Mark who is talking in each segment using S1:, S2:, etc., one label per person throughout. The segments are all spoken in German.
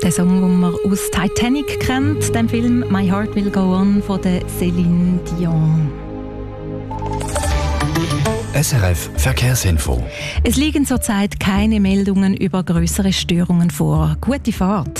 S1: Der Song, den man aus Titanic kennt, dem Film «My Heart Will Go On» von der Céline Dion.
S2: SRF Verkehrsinfo.
S1: Es liegen zurzeit keine Meldungen über größere Störungen vor. Gute Fahrt.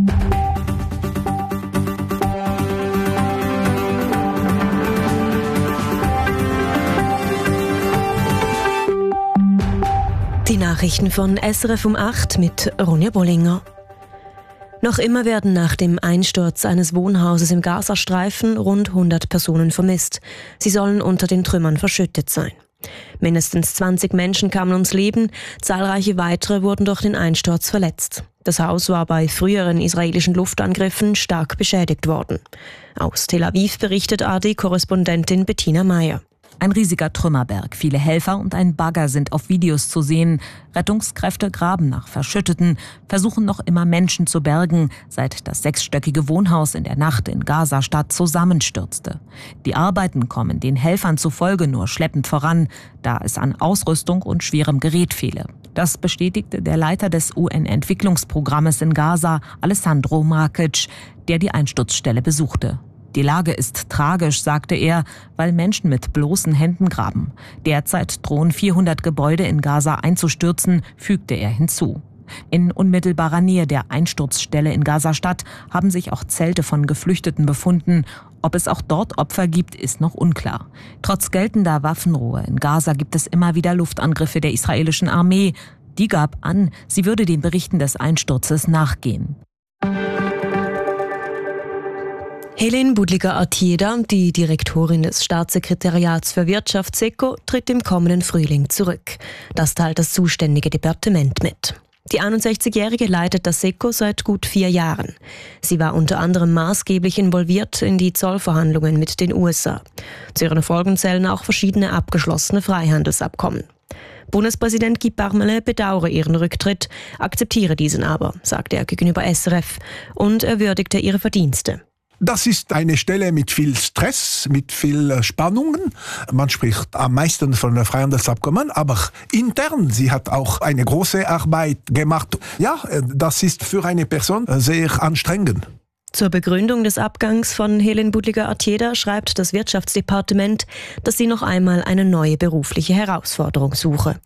S3: Die Nachrichten von SRF um 8 mit Ronja Bollinger. Noch immer werden nach dem Einsturz eines Wohnhauses im Gazastreifen rund 100 Personen vermisst. Sie sollen unter den Trümmern verschüttet sein. Mindestens 20 Menschen kamen ums Leben, zahlreiche weitere wurden durch den Einsturz verletzt. Das Haus war bei früheren israelischen Luftangriffen stark beschädigt worden. Aus Tel Aviv berichtet ARD-Korrespondentin Bettina Meyer.
S4: Ein riesiger Trümmerberg, viele Helfer und ein Bagger sind auf Videos zu sehen. Rettungskräfte graben nach Verschütteten, versuchen noch immer Menschen zu bergen, seit das 6-stöckige Wohnhaus in der Nacht in Gaza-Stadt zusammenstürzte. Die Arbeiten kommen den Helfern zufolge nur schleppend voran, da es an Ausrüstung und schwerem Gerät fehle. Das bestätigte der Leiter des UN-Entwicklungsprogrammes in Gaza, Alessandro Markic, der die Einsturzstelle besuchte. Die Lage ist tragisch, sagte er, weil Menschen mit bloßen Händen graben. Derzeit drohen 400 Gebäude in Gaza einzustürzen, fügte er hinzu. In unmittelbarer Nähe der Einsturzstelle in Gaza-Stadt haben sich auch Zelte von Geflüchteten befunden. Ob es auch dort Opfer gibt, ist noch unklar. Trotz geltender Waffenruhe in Gaza gibt es immer wieder Luftangriffe der israelischen Armee. Die gab an, sie würde den Berichten des Einsturzes nachgehen.
S3: Helen Budliger-Artieda, die Direktorin des Staatssekretariats für Wirtschaft SECO, tritt im kommenden Frühling zurück. Das teilt das zuständige Departement mit. Die 61-Jährige leitet das SECO seit gut 4 Jahren. Sie war unter anderem maßgeblich involviert in die Zollverhandlungen mit den USA. Zu ihren Erfolgen zählen auch verschiedene abgeschlossene Freihandelsabkommen. Bundespräsident Guy Parmelin bedauere ihren Rücktritt, akzeptiere diesen aber, sagte er gegenüber SRF, und er würdigte ihre Verdienste.
S5: Das ist eine Stelle mit viel Stress, mit viel Spannungen. Man spricht am meisten von der Freihandelsabkommen, aber intern, sie hat auch eine große Arbeit gemacht. Ja, das ist für eine Person sehr anstrengend.
S3: Zur Begründung des Abgangs von Helen Budliger-Artieda schreibt das Wirtschaftsdepartement, dass sie noch einmal eine neue berufliche Herausforderung suche.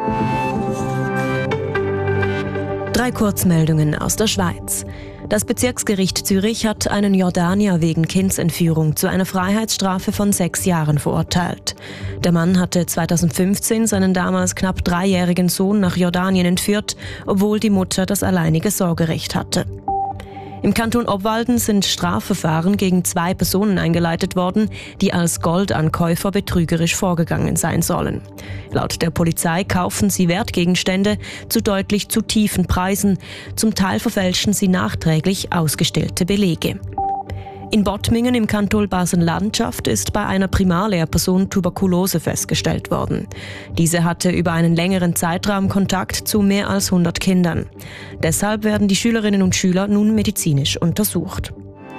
S3: 3 Kurzmeldungen aus der Schweiz. Das Bezirksgericht Zürich hat einen Jordanier wegen Kindsentführung zu einer Freiheitsstrafe von 6 Jahren verurteilt. Der Mann hatte 2015 seinen damals knapp 3-jährigen Sohn nach Jordanien entführt, obwohl die Mutter das alleinige Sorgerecht hatte. Im Kanton Obwalden sind Strafverfahren gegen 2 Personen eingeleitet worden, die als Goldankäufer betrügerisch vorgegangen sein sollen. Laut der Polizei kaufen sie Wertgegenstände zu deutlich zu tiefen Preisen. Zum Teil verfälschen sie nachträglich ausgestellte Belege. In Bottmingen im Kanton Basel-Landschaft ist bei einer Primarlehrperson Tuberkulose festgestellt worden. Diese hatte über einen längeren Zeitraum Kontakt zu mehr als 100 Kindern. Deshalb werden die Schülerinnen und Schüler nun medizinisch untersucht.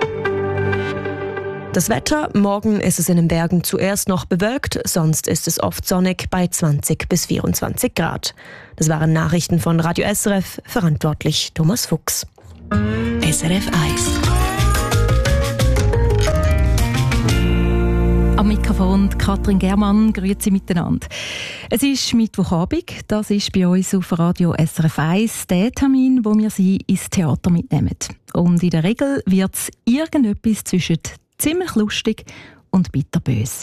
S3: Das Wetter: Morgen ist es in den Bergen zuerst noch bewölkt, sonst ist es oft sonnig bei 20 bis 24 Grad. Das waren Nachrichten von Radio SRF, verantwortlich Thomas Fuchs.
S1: SRF 1. Am Mikrofon Katrin Germann, grüezi miteinander. Es ist Mittwochabend, das ist bei uns auf Radio SRF 1 der Termin, wo wir Sie ins Theater mitnehmen. Und in der Regel wird es irgendetwas zwischen ziemlich lustig und bitterbös.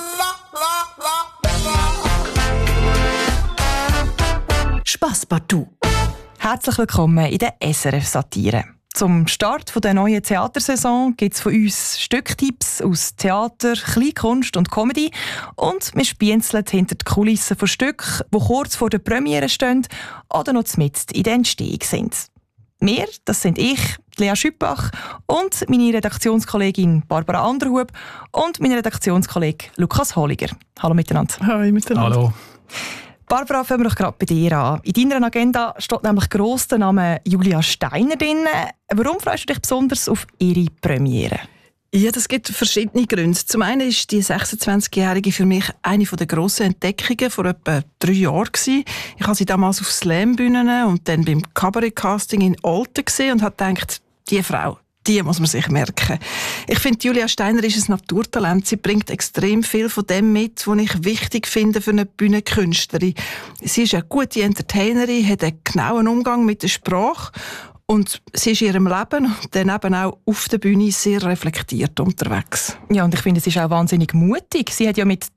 S6: Spass partout. Herzlich willkommen in der SRF Satire. Zum Start der neuen Theatersaison gibt es von uns Stücktipps aus Theater, Kleinkunst und Comedy. Und wir spienzeln hinter die Kulissen von Stücken, die kurz vor der Premiere stehen oder noch mitten in der Entstehung sind. Wir, das sind ich, Lea Schüppach, und meine Redaktionskollegin Barbara Anderhub und mein Redaktionskollege Lukas Holliger. Hallo miteinander.
S7: Hallo miteinander.
S2: Hallo.
S6: Barbara, fangen wir doch gerade bei dir an. In deiner Agenda steht nämlich gross der Name Julia Steiner drin. Warum freust du dich besonders auf ihre Premiere? Ja, das gibt verschiedene Gründe. Zum einen ist die 26-Jährige für mich eine der grossen Entdeckungen vor etwa 3 Jahren gewesen. Ich habe sie damals auf Slam-Bühnen und dann beim Cabaret-Casting in Olten gesehen und habe gedacht, die Frau, die muss man sich merken. Ich finde, Julia Steiner ist ein Naturtalent. Sie bringt extrem viel von dem mit, was ich wichtig finde für eine Bühnenkünstlerin. Sie ist eine gute Entertainerin, hat einen genauen Umgang mit der Sprache und sie ist in ihrem Leben und dann eben auch auf der Bühne sehr reflektiert unterwegs.
S7: Ja, und ich finde, sie ist auch wahnsinnig mutig. Sie hat ja mit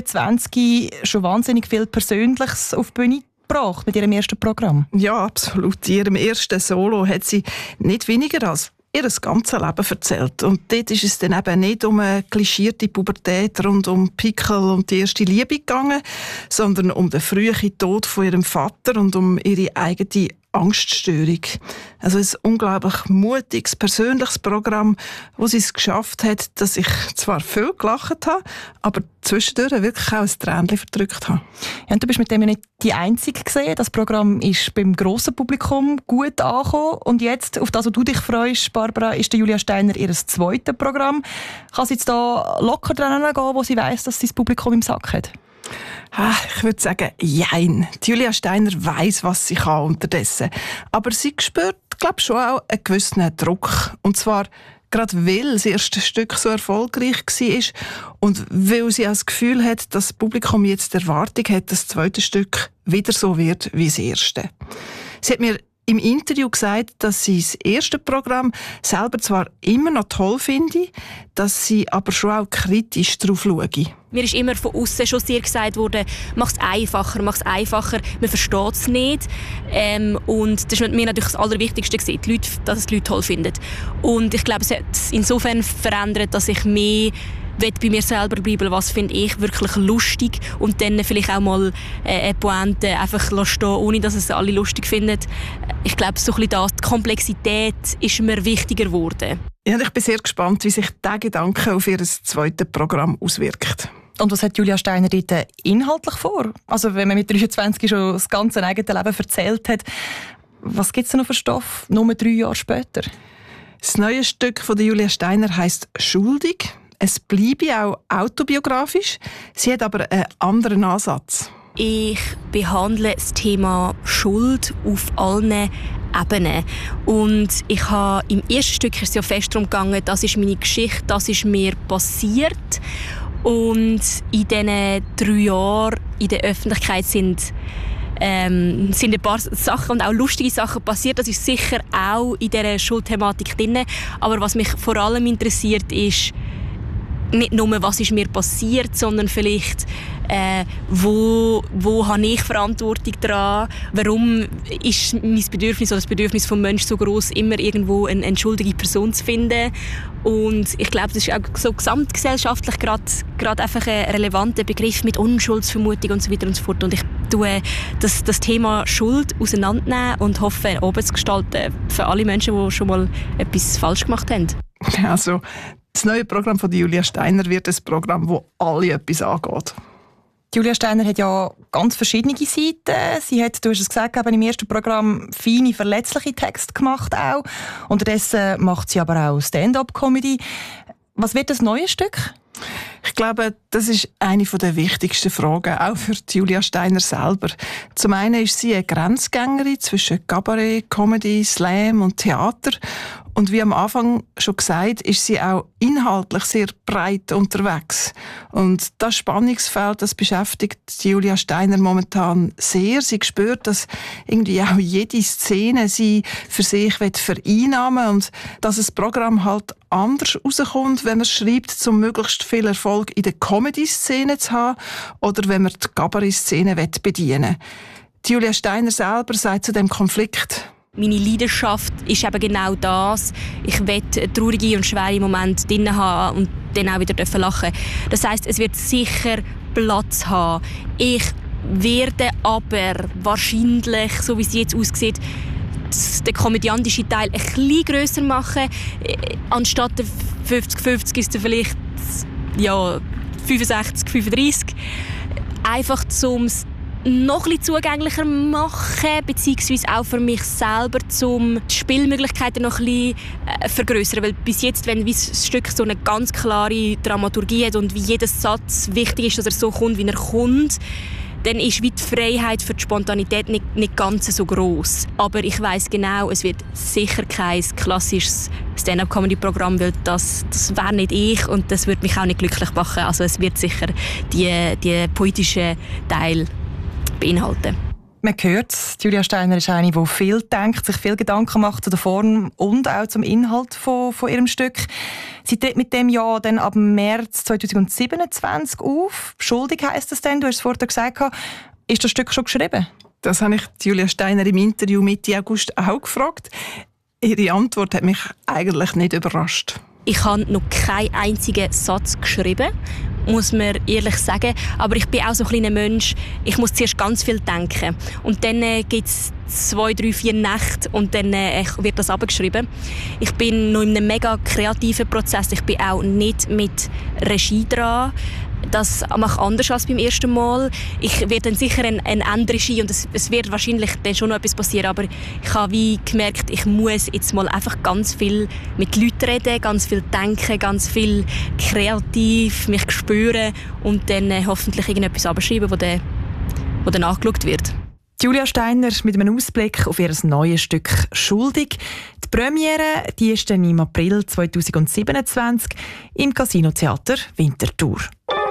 S7: 23 schon wahnsinnig viel Persönliches auf die Bühne gebracht mit ihrem ersten Programm.
S6: Ja, absolut. In ihrem ersten Solo hat sie nicht weniger als ihr ganzes Leben erzählt. Und dort ist es dann eben nicht um eine klischierte Pubertät rund um Pickel und die erste Liebe gegangen, sondern um den frühen Tod von ihrem Vater und um ihre eigene Angststörung. Also ein unglaublich mutiges, persönliches Programm, wo sie es geschafft hat, dass ich zwar viel gelacht habe, aber zwischendurch wirklich auch ein Tränchen verdrückt habe.
S7: Ja, und du bist mit dem ja nicht die Einzige gesehen. Das Programm ist beim grossen Publikum gut angekommen. Und jetzt, auf das, was du dich freust, Barbara, ist der Julia Steiner ihr zweites Programm. Kann sie jetzt da locker dran gehen, wo sie weiss, dass sie das Publikum im Sack hat?
S6: Ich würde sagen, jein. Die Julia Steiner weiss, was sie kann unterdessen. Aber sie spürt, glaube ich, schon auch einen gewissen Druck. Und zwar gerade weil das erste Stück so erfolgreich war und weil sie auch das Gefühl hat, dass das Publikum jetzt die Erwartung hat, dass das zweite Stück wieder so wird wie das erste. Sie hat mir im Interview gesagt, dass sie das erste Programm selber zwar immer noch toll finde, dass sie aber schon auch kritisch darauf schaue.
S8: Mir ist immer von außen schon sehr gesagt worden, mach es einfacher, man versteht es nicht. Und das war mir natürlich das Allerwichtigste, dass es die Leute toll finden. Und ich glaube, es hat insofern verändert, dass ich mehr bei mir selber bleiben, was finde ich wirklich lustig und dann vielleicht auch mal eine Pointe einfach stehen, ohne dass es alle lustig finden. Ich glaube, so ein bisschen die Komplexität ist mir wichtiger geworden.
S6: Ja, ich bin sehr gespannt, wie sich dieser Gedanke auf ihr zweites Programm auswirkt.
S7: Und was hat Julia Steiner dort inhaltlich vor? Also wenn man mit 23 schon das ganze eigene Leben erzählt hat, was gibt es noch für Stoff, nur 3 Jahre später?
S6: Das neue Stück von Julia Steiner heisst «Schuldig». Es bleibe auch autobiografisch, sie hat aber einen anderen Ansatz.
S8: Ich behandle das Thema Schuld auf allen Ebenen. Und ich habe im ersten Stück ist es ja fest darum gegangen, das ist meine Geschichte, das ist mir passiert. Und in diesen 3 Jahren in der Öffentlichkeit sind ein paar Sachen und auch lustige Sachen passiert. Das ist sicher auch in dieser Schuldthematik drin. Aber was mich vor allem interessiert, ist nicht nur, was ist mir passiert, sondern vielleicht, wo habe ich Verantwortung daran? Warum ist mein Bedürfnis oder das Bedürfnis des Menschen so gross, immer irgendwo eine schuldige Person zu finden? Und ich glaube, das ist auch so gesamtgesellschaftlich gerade einfach ein relevanter Begriff mit Unschuldsvermutung und so weiter und so fort. Und ich tue das Thema Schuld auseinandernehmen und hoffe, oben zu gestalten für alle Menschen, die schon mal etwas falsch gemacht haben.
S6: Also, das neue Programm von Julia Steiner wird ein Programm, wo alle etwas angeht.
S7: Julia Steiner hat ja ganz verschiedene Seiten. Sie hat, du hast es gesagt, im ersten Programm feine, verletzliche Texte gemacht auch. Unterdessen macht sie aber auch Stand-up-Comedy. Was wird das neue Stück?
S6: Ich glaube, das ist eine der wichtigsten Fragen, auch für Julia Steiner selber. Zum einen ist sie eine Grenzgängerin zwischen Cabaret, Comedy, Slam und Theater. Und wie am Anfang schon gesagt, ist sie auch inhaltlich sehr breit unterwegs. Und das Spannungsfeld, das beschäftigt Julia Steiner momentan sehr. Sie spürt, dass irgendwie auch jede Szene sie für sich vereinnahmen will und dass das Programm halt anders rauskommt, wenn man es schreibt, um möglichst viel Erfolg in der Comedy-Szene zu haben oder wenn man die Cabaret-Szene bedienen will. Julia Steiner selber sagt zu dem Konflikt:
S8: Meine Leidenschaft ist eben genau das. Ich will traurige und schwere Momente drin haben und dann auch wieder lachen dürfen. Das heisst, es wird sicher Platz haben. Ich werde aber wahrscheinlich, so wie es jetzt aussieht, den komödiantischen Teil ein bisschen grösser machen. Anstatt der 50-50 ist er vielleicht 65-35. Einfach zum noch ein bisschen zugänglicher machen, beziehungsweise auch für mich selber, um die Spielmöglichkeiten noch ein bisschen vergrößern. Weil bis jetzt, wenn das Stück so eine ganz klare Dramaturgie hat und wie jeder Satz wichtig ist, dass er so kommt, wie er kommt, dann ist die Freiheit für die Spontanität nicht ganz so gross. Aber ich weiss genau, es wird sicher kein klassisches Stand-up-Comedy-Programm, weil das wäre nicht ich und das würde mich auch nicht glücklich machen. Also es wird sicher die poetischen Teil beinhalten.
S6: Man hört, Julia Steiner ist eine, die viel denkt, sich viel Gedanken macht zu der Form und auch zum Inhalt von ihrem Stück. Sie tritt mit dem Jahr dann ab März 2027 auf. «Schuldig» heisst das dann, du hast es vorher gesagt. Ist das Stück schon geschrieben?
S9: Das habe ich Julia Steiner im Interview Mitte August auch gefragt. Ihre Antwort hat mich eigentlich nicht überrascht.
S8: Ich habe noch keinen einzigen Satz geschrieben, muss man ehrlich sagen. Aber ich bin auch so ein kleiner Mensch, ich muss zuerst ganz viel denken. Und dann gibt es 2, 3, 4 Nächte und dann wird das abgeschrieben. Ich bin noch in einem mega kreativen Prozess. Ich bin auch nicht mit Regie dran. Das mache ich anders als beim ersten Mal. Ich werde dann sicher eine Endregie und es wird wahrscheinlich dann schon noch etwas passieren, aber ich habe wie gemerkt, ich muss jetzt mal einfach ganz viel mit Leuten reden, ganz viel denken, ganz viel kreativ mich spüren und dann hoffentlich irgendetwas abschreiben, wo dann angeschaut wird.
S6: Julia Steiner mit einem Ausblick auf ihr neues Stück «Schuldig». Die Premiere die ist dann im April 2027 im Casino-Theater Winterthur.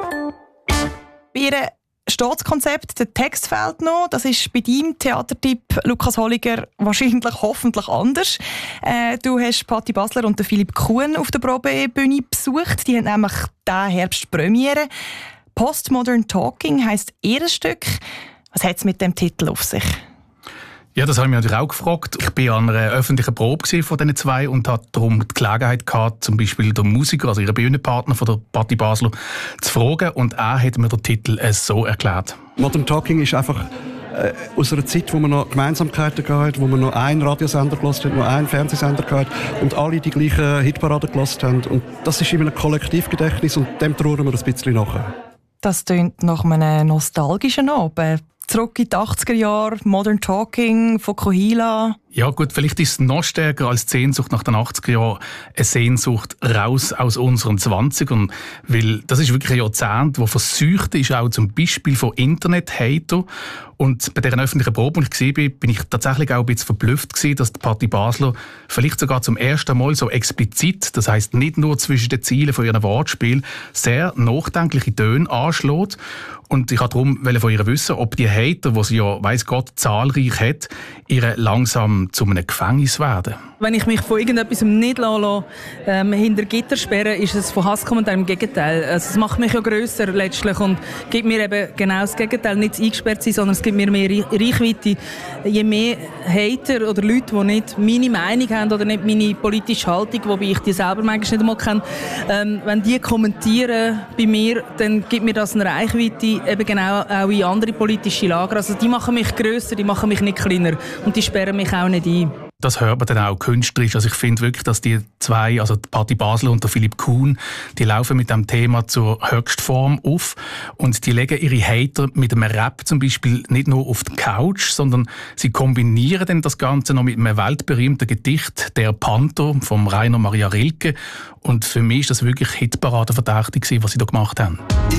S6: Bei ihr steht das Konzept, der Text fehlt noch. Das ist bei deinem Theatertipp, Lukas Holliger, wahrscheinlich hoffentlich anders. Du hast Patti Basler und Philipp Kuhn auf der Probebühne besucht. Die haben nämlich diesen Herbst Premiere. «Postmodern Talking» heisst ihr Stück. Was hat es mit dem Titel auf sich?
S10: Ja, das habe ich mich natürlich auch gefragt. Ich war an einer öffentlichen Probe von diesen zwei und hatte darum die Gelegenheit gehabt, zum Beispiel den Musiker, also ihren Bühnenpartner von der Patti Basler, zu fragen. Und er hat mir den Titel so erklärt.
S11: Modern Talking ist einfach aus einer Zeit, wo man noch Gemeinsamkeiten gehabt, wo man noch einen Radiosender gehört hat, noch einen Fernsehsender gehabt und alle die gleichen Hitparaden gehört haben. Und das ist in einem Kollektivgedächtnis und dem trauern wir ein bisschen nachher.
S6: Das klingt nach einem nostalgischen Abend. Zurück in die 80er Jahre, Modern Talking, Fokuhila.
S10: Ja gut, vielleicht ist es noch stärker als die Sehnsucht nach den 80er Jahren eine Sehnsucht raus aus unseren 20ern. Weil das ist wirklich ein Jahrzehnt, das verseucht ist, auch zum Beispiel von Internet-Hater. Und bei dieser öffentlichen Probe, die ich gesehen bin, bin ich tatsächlich auch ein bisschen verblüfft gewesen, dass die Patti Basler vielleicht sogar zum ersten Mal so explizit, das heisst nicht nur zwischen den Zielen von ihrem Wortspiel, sehr nachdenkliche Töne anschlägt. Und ich wollte darum von ihr wissen, ob die Hater, die sie ja, weiss Gott, zahlreich hat, ihr langsam zu einem Gefängnis werden.
S12: Wenn ich mich von irgendetwas nicht hinter Gitter sperre, ist es von Hasskommentaren im Gegenteil. Also es macht mich ja grösser letztlich und gibt mir eben genau das Gegenteil, nicht eingesperrt sein, sondern es gibt mir mehr Reichweite. Je mehr Hater oder Leute, die nicht meine Meinung haben oder nicht meine politische Haltung, wobei ich die selber manchmal nicht einmal kenne, wenn die kommentieren bei mir, dann gibt mir das eine Reichweite eben genau auch in andere politische Lager. Also die machen mich grösser, die machen mich nicht kleiner und die sperren mich auch nicht ein.
S10: Das hört man dann auch künstlerisch. Also ich finde wirklich, dass die zwei, also Patti Basler und der Philipp Kuhn, die laufen mit dem Thema zur Höchstform auf und die legen ihre Hater mit einem Rap zum Beispiel nicht nur auf die Couch, sondern sie kombinieren dann das Ganze noch mit einem weltberühmten Gedicht «Der Panther» vom Rainer Maria Rilke. Und für mich ist das wirklich Hitparadenverdächtig, was sie da gemacht haben.